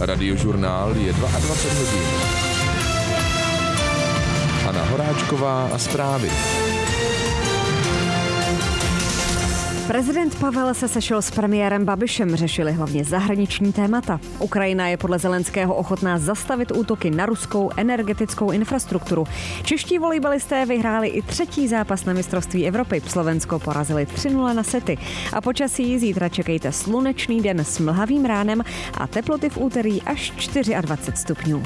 Radiožurnál je 22 hodin. Hana Horáčková a zprávy. Prezident Pavel se sešel s premiérem Babišem, řešili hlavně zahraniční témata. Ukrajina je podle Zelenského ochotná zastavit útoky na ruskou energetickou infrastrukturu. Čeští volejbalisté vyhráli i třetí zápas na mistrovství Evropy. Slovensko porazili 3-0 na sety. A počasí zítra čekejte slunečný den s mlhavým ránem a teploty v úterý až 24 stupňů.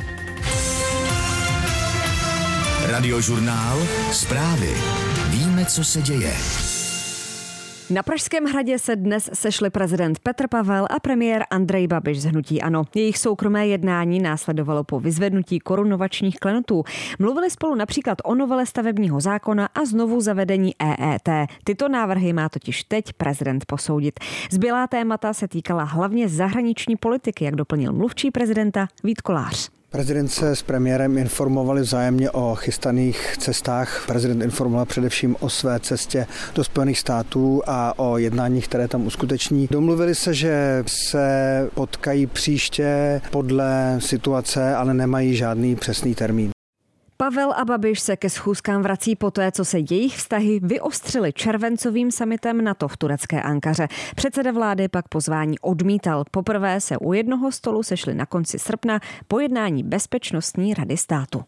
Radiožurnál, zprávy. Víme, co se děje. Na Pražském hradě se dnes sešli prezident Petr Pavel a premiér Andrej Babiš z hnutí ANO. Jejich soukromé jednání následovalo po vyzvednutí korunovačních klenotů. Mluvili spolu například o novele stavebního zákona a znovu zavedení EET. Tyto návrhy má totiž teď prezident posoudit. Zbylá témata se týkala hlavně zahraniční politiky, jak doplnil mluvčí prezidenta Vít Kolář. Prezident se s premiérem informovali vzájemně o chystaných cestách. Prezident informoval především o své cestě do Spojených států a o jednáních, které tam uskuteční. Domluvili se, že se potkají příště podle situace, ale nemají žádný přesný termín. Pavel a Babiš se ke schůzkám vrací poté, co se jejich vztahy vyostřily červencovým summitem NATO v turecké Ankaře. Předseda vlády pak pozvání odmítal. Poprvé se u jednoho stolu sešli na konci srpna po jednání Bezpečnostní rady státu.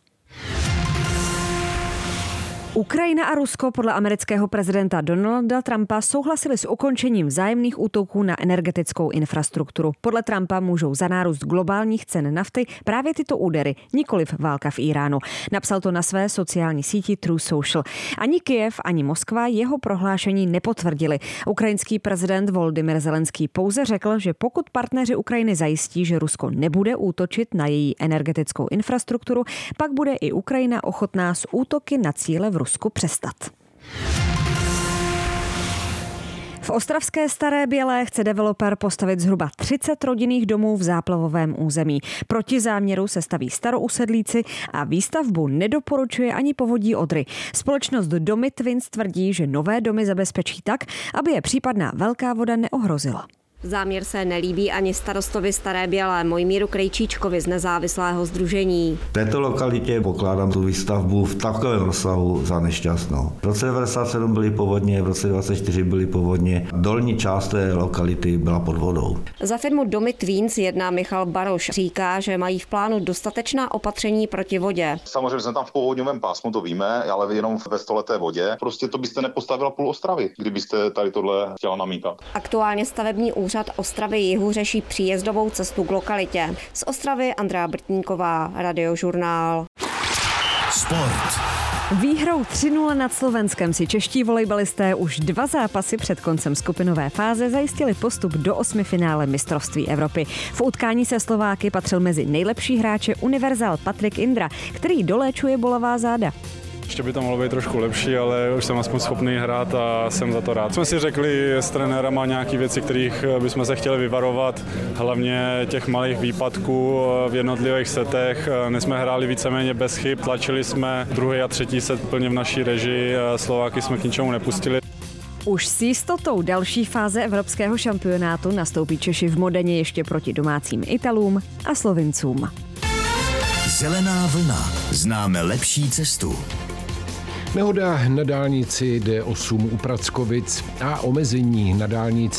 Ukrajina a Rusko podle amerického prezidenta Donalda Trumpa souhlasili s ukončením vzájemných útoků na energetickou infrastrukturu. Podle Trumpa můžou za nárůst globálních cen nafty právě tyto údery, nikoliv válka v Iránu. Napsal to na své sociální síti True Social. Ani Kyjev, ani Moskva jeho prohlášení nepotvrdili. Ukrajinský prezident Volodymyr Zelenský pouze řekl, že pokud partneři Ukrajiny zajistí, že Rusko nebude útočit na její energetickou infrastrukturu, pak bude i Ukrajina ochotná s útoky na cíle v Rusku přestat. V ostravské Staré Bělé chce developer postavit zhruba 30 rodinných domů v záplavovém území. Proti záměru se staví starousedlíci a výstavbu nedoporučuje ani Povodí Odry. Společnost Domy Twins tvrdí, že nové domy zabezpečí tak, aby je případná velká voda neohrozila. Záměr se nelíbí ani starostovi Staré Bělé Mojmíru Krejčíčkovi z nezávislého sdružení. V této lokalitě pokládám tu výstavbu v takovém rozsahu za nešťastnou. V roce 1997 byly povodně, v roce 2024 byly povodně. Dolní část té lokality byla pod vodou. Za firmu Domy Twins jedná Michal Baroš. Říká, že mají v plánu dostatečná opatření proti vodě. Samozřejmě jsme tam v povodňovém pásmu, to víme, ale jenom ve stoleté vodě. Prostě to byste nepostavila půl Ostravy, kdybyste tady tohle chtěla namítat. Aktuálně stavební úřad Ostravy Jihu řeší příjezdovou cestu k lokalitě. Z Ostravy Andrea Brtníková, Radiožurnál. Sport. Výhrou 3-0 nad Slovenskem si čeští volejbalisté už 2 zápasy před koncem skupinové fáze zajistili postup do 8finále mistrovství Evropy. V utkání se Slováky patřil mezi nejlepší hráče univerzál Patrik Indra, který doléčuje bolavá záda. Ještě by to mohlo být trošku lepší, ale už jsem aspoň schopný hrát a jsem za to rád. Jsme si řekli s trenérama nějaké věci, kterých bychom se chtěli vyvarovat, hlavně těch malých výpadků v jednotlivých setech. Jsme hráli víceméně bez chyb, tlačili jsme druhý a třetí set plně v naší režii, Slováky jsme k ničemu nepustili. Už s jistotou další fáze evropského šampionátu nastoupí Češi v Modeně ještě proti domácím Italům a Slovincům. Zelená vlna. Známe lepší cestu. Nehoda na dálnici D8 u Prackovic a omezení na dálnici